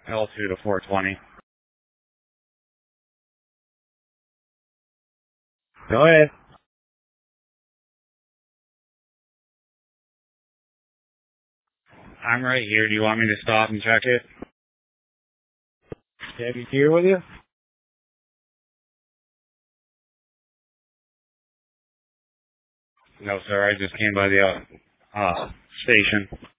L2 to 420. Go ahead. I'm right here. Do you want me to stop and check it? Do you have your gear with you? No, sir. I just came by the station.